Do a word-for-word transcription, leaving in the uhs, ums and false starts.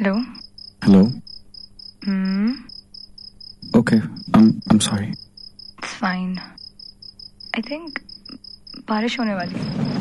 Hello hello hmm okay I am sorry it's fine. I think बारिश होने वाली है।